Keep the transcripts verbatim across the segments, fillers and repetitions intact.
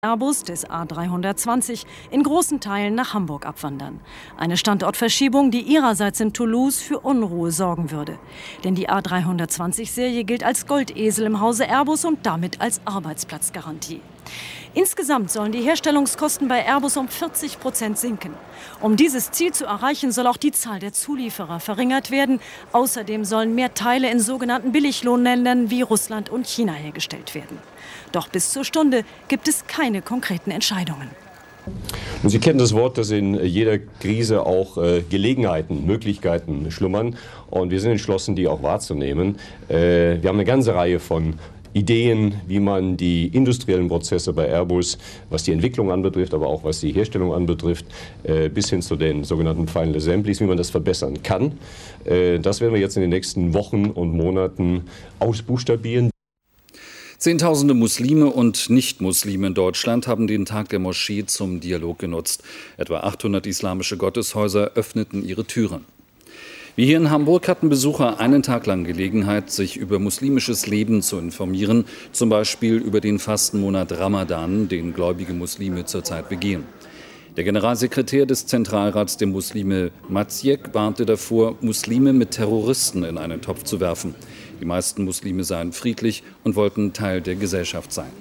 Airbus des A dreihundertzwanzig in großen Teilen nach Hamburg abwandern. Eine Standortverschiebung, die ihrerseits in Toulouse für Unruhe sorgen würde. Denn die A dreihundertzwanzig-Serie gilt als Goldesel im Hause Airbus und damit als Arbeitsplatzgarantie. Insgesamt sollen die Herstellungskosten bei Airbus um vierzig Prozent sinken. Um dieses Ziel zu erreichen, soll auch die Zahl der Zulieferer verringert werden. Außerdem sollen mehr Teile in sogenannten Billiglohnländern wie Russland und China hergestellt werden. Doch bis zur Stunde gibt es keine konkreten Entscheidungen. Und Sie kennen das Wort, dass in jeder Krise auch äh, Gelegenheiten, Möglichkeiten schlummern. Und wir sind entschlossen, die auch wahrzunehmen. Äh, wir haben eine ganze Reihe von Ideen, wie man die industriellen Prozesse bei Airbus, was die Entwicklung anbetrifft, aber auch was die Herstellung anbetrifft, äh, bis hin zu den sogenannten Final Assemblies, wie man das verbessern kann. Äh, das werden wir jetzt in den nächsten Wochen und Monaten ausbuchstabieren. Zehntausende Muslime und Nicht-Muslime in Deutschland haben den Tag der Moschee zum Dialog genutzt. Etwa achthundert islamische Gotteshäuser öffneten ihre Türen. Wie hier in Hamburg hatten Besucher einen Tag lang Gelegenheit, sich über muslimisches Leben zu informieren, zum Beispiel über den Fastenmonat Ramadan, den gläubige Muslime zurzeit begehen. Der Generalsekretär des Zentralrats der Muslime, Maciek, warnte davor, Muslime mit Terroristen in einen Topf zu werfen. Die meisten Muslime seien friedlich und wollten Teil der Gesellschaft sein.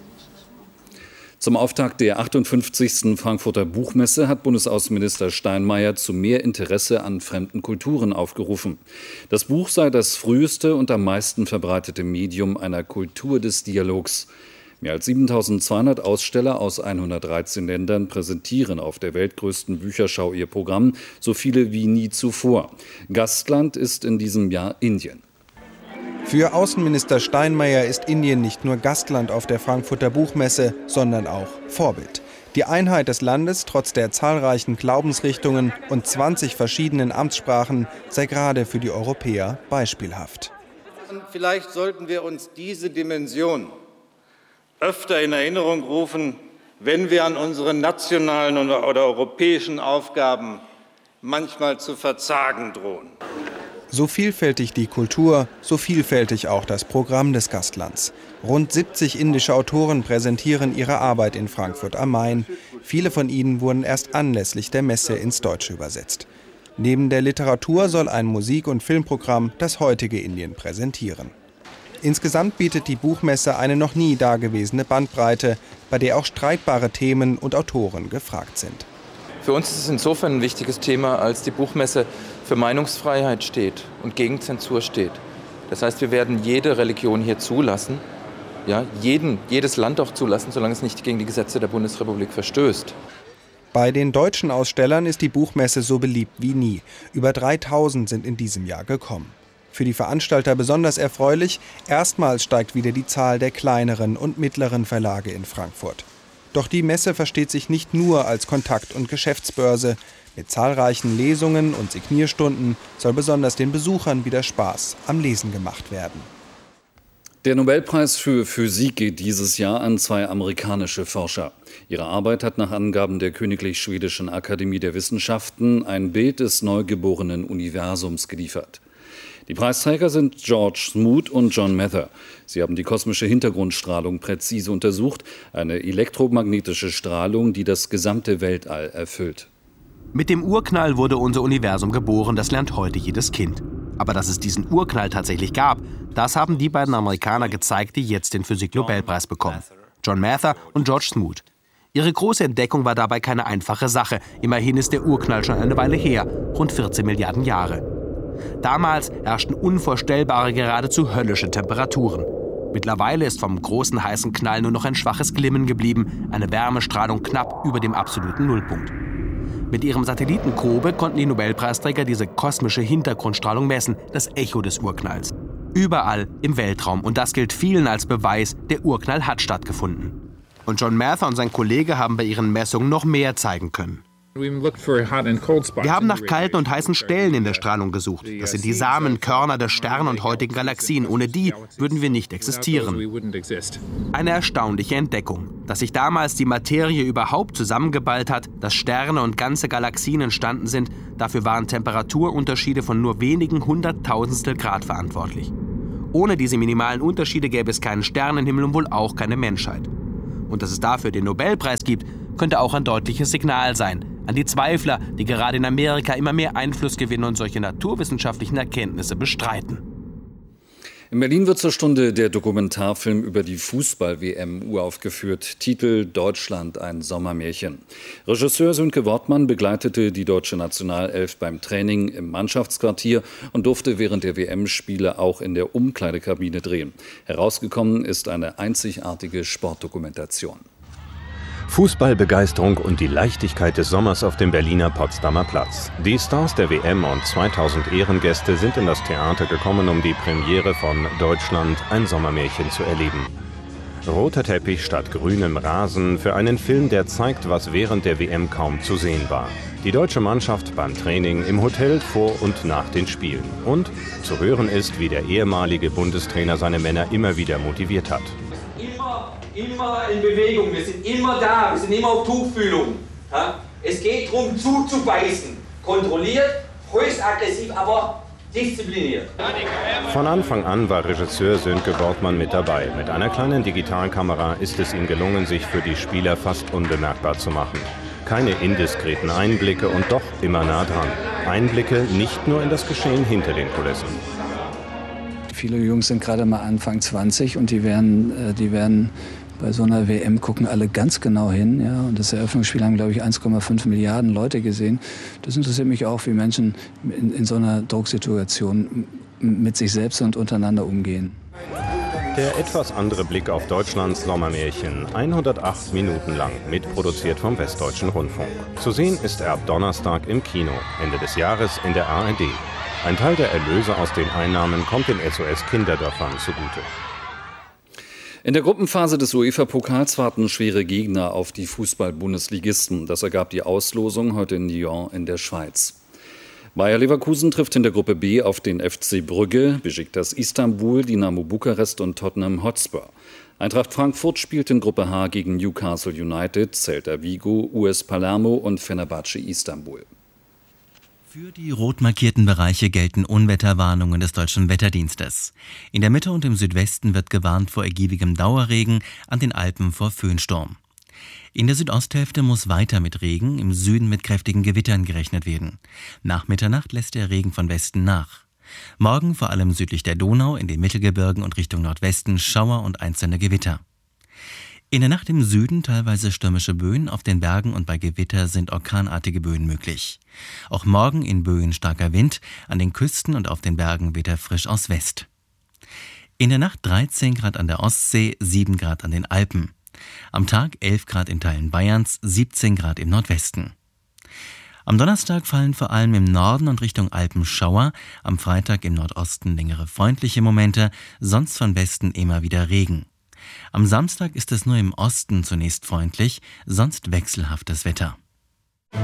Zum Auftakt der achtundfünfzigsten Frankfurter Buchmesse hat Bundesaußenminister Steinmeier zu mehr Interesse an fremden Kulturen aufgerufen. Das Buch sei das früheste und am meisten verbreitete Medium einer Kultur des Dialogs. Mehr als siebentausendzweihundert Aussteller aus hundertdreizehn Ländern präsentieren auf der weltgrößten Bücherschau ihr Programm, so viele wie nie zuvor. Gastland ist in diesem Jahr Indien. Für Außenminister Steinmeier ist Indien nicht nur Gastland auf der Frankfurter Buchmesse, sondern auch Vorbild. Die Einheit des Landes, trotz der zahlreichen Glaubensrichtungen und zwanzig verschiedenen Amtssprachen, sei gerade für die Europäer beispielhaft. Vielleicht sollten wir uns diese Dimension öfter in Erinnerung rufen, wenn wir an unsere nationalen oder europäischen Aufgaben manchmal zu verzagen drohen. So vielfältig die Kultur, so vielfältig auch das Programm des Gastlands. Rund siebzig indische Autoren präsentieren ihre Arbeit in Frankfurt am Main. Viele von ihnen wurden erst anlässlich der Messe ins Deutsche übersetzt. Neben der Literatur soll ein Musik- und Filmprogramm das heutige Indien präsentieren. Insgesamt bietet die Buchmesse eine noch nie dagewesene Bandbreite, bei der auch streitbare Themen und Autoren gefragt sind. Für uns ist es insofern ein wichtiges Thema, als die Buchmesse für Meinungsfreiheit steht und gegen Zensur steht. Das heißt, wir werden jede Religion hier zulassen, ja, jeden, jedes Land auch zulassen, solange es nicht gegen die Gesetze der Bundesrepublik verstößt. Bei den deutschen Ausstellern ist die Buchmesse so beliebt wie nie. Über dreitausend sind in diesem Jahr gekommen. Für die Veranstalter besonders erfreulich, erstmals steigt wieder die Zahl der kleineren und mittleren Verlage in Frankfurt. Doch die Messe versteht sich nicht nur als Kontakt- und Geschäftsbörse. Mit zahlreichen Lesungen und Signierstunden soll besonders den Besuchern wieder Spaß am Lesen gemacht werden. Der Nobelpreis für Physik geht dieses Jahr an zwei amerikanische Forscher. Ihre Arbeit hat nach Angaben der Königlich Schwedischen Akademie der Wissenschaften ein Bild des neugeborenen Universums geliefert. Die Preisträger sind George Smoot und John Mather. Sie haben die kosmische Hintergrundstrahlung präzise untersucht, eine elektromagnetische Strahlung, die das gesamte Weltall erfüllt. Mit dem Urknall wurde unser Universum geboren, das lernt heute jedes Kind. Aber dass es diesen Urknall tatsächlich gab, das haben die beiden Amerikaner gezeigt, die jetzt den Physik-Nobelpreis bekommen. John Mather und George Smoot. Ihre große Entdeckung war dabei keine einfache Sache. Immerhin ist der Urknall schon eine Weile her, rund vierzehn Milliarden Jahre. Damals herrschten unvorstellbare, geradezu höllische Temperaturen. Mittlerweile ist vom großen heißen Knall nur noch ein schwaches Glimmen geblieben, eine Wärmestrahlung knapp über dem absoluten Nullpunkt. Mit ihrem Satelliten COBE konnten die Nobelpreisträger diese kosmische Hintergrundstrahlung messen, das Echo des Urknalls. Überall im Weltraum, und das gilt vielen als Beweis, der Urknall hat stattgefunden. Und John Mather und sein Kollege haben bei ihren Messungen noch mehr zeigen können. Wir haben nach kalten und heißen Stellen in der Strahlung gesucht. Das sind die Samenkörner der Sterne und heutigen Galaxien. Ohne die würden wir nicht existieren. Eine erstaunliche Entdeckung. Dass sich damals die Materie überhaupt zusammengeballt hat, dass Sterne und ganze Galaxien entstanden sind, dafür waren Temperaturunterschiede von nur wenigen Hunderttausendstel Grad verantwortlich. Ohne diese minimalen Unterschiede gäbe es keinen Sternenhimmel und wohl auch keine Menschheit. Und dass es dafür den Nobelpreis gibt, könnte auch ein deutliches Signal sein an die Zweifler, die gerade in Amerika immer mehr Einfluss gewinnen und solche naturwissenschaftlichen Erkenntnisse bestreiten. In Berlin wird zur Stunde der Dokumentarfilm über die Fußball-W M uraufgeführt. Titel: Deutschland, ein Sommermärchen. Regisseur Sönke Wortmann begleitete die deutsche Nationalelf beim Training im Mannschaftsquartier und durfte während der W M-Spiele auch in der Umkleidekabine drehen. Herausgekommen ist eine einzigartige Sportdokumentation. Fußballbegeisterung und die Leichtigkeit des Sommers auf dem Berliner Potsdamer Platz. Die Stars der W M und zweitausend Ehrengäste sind in das Theater gekommen, um die Premiere von Deutschland, ein Sommermärchen zu erleben. Roter Teppich statt grünem Rasen für einen Film, der zeigt, was während der W M kaum zu sehen war. Die deutsche Mannschaft beim Training, im Hotel vor und nach den Spielen. Und zu hören ist, wie der ehemalige Bundestrainer seine Männer immer wieder motiviert hat. Immer in Bewegung, wir sind immer da, wir sind immer auf Tuchfühlung. Ja? Es geht darum, zuzubeißen. Kontrolliert, höchst aggressiv, aber diszipliniert. Von Anfang an war Regisseur Sönke Wortmann mit dabei. Mit einer kleinen Digitalkamera ist es ihm gelungen, sich für die Spieler fast unbemerkbar zu machen. Keine indiskreten Einblicke und doch immer nah dran. Einblicke nicht nur in das Geschehen hinter den Kulissen. Viele Jungs sind gerade mal Anfang zwanzig und die werden, die werden bei so einer W M gucken alle ganz genau hin. Ja? Und das Eröffnungsspiel haben, glaube ich, eins Komma fünf Milliarden Leute gesehen. Das interessiert mich auch, wie Menschen in, in so einer Drucksituation mit sich selbst und untereinander umgehen. Der etwas andere Blick auf Deutschlands Sommermärchen, hundertacht Minuten lang, mitproduziert vom Westdeutschen Rundfunk. Zu sehen ist er ab Donnerstag im Kino, Ende des Jahres in der A R D. Ein Teil der Erlöse aus den Einnahmen kommt den S O S-Kinderdörfern zugute. In der Gruppenphase des UEFA-Pokals warten schwere Gegner auf die Fußball-Bundesligisten. Das ergab die Auslosung heute in Lyon in der Schweiz. Bayer Leverkusen trifft in der Gruppe B auf den F C Brügge, Besiktas Istanbul, Dinamo Bukarest und Tottenham Hotspur. Eintracht Frankfurt spielt in Gruppe H gegen Newcastle United, Celta Vigo, U S Palermo und Fenerbahce Istanbul. Für die rot markierten Bereiche gelten Unwetterwarnungen des Deutschen Wetterdienstes. In der Mitte und im Südwesten wird gewarnt vor ergiebigem Dauerregen, an den Alpen vor Föhnsturm. In der Südosthälfte muss weiter mit Regen, im Süden mit kräftigen Gewittern gerechnet werden. Nach Mitternacht lässt der Regen von Westen nach. Morgen vor allem südlich der Donau, in den Mittelgebirgen und Richtung Nordwesten Schauer und einzelne Gewitter. In der Nacht im Süden teilweise stürmische Böen, auf den Bergen und bei Gewitter sind orkanartige Böen möglich. Auch morgen in Böen starker Wind, an den Küsten und auf den Bergen weht er frisch aus West. In der Nacht dreizehn Grad an der Ostsee, sieben Grad an den Alpen. Am Tag elf Grad in Teilen Bayerns, siebzehn Grad im Nordwesten. Am Donnerstag fallen vor allem im Norden und Richtung Alpen Schauer, am Freitag im Nordosten längere freundliche Momente, sonst von Westen immer wieder Regen. Am Samstag ist es nur im Osten zunächst freundlich, sonst wechselhaftes Wetter.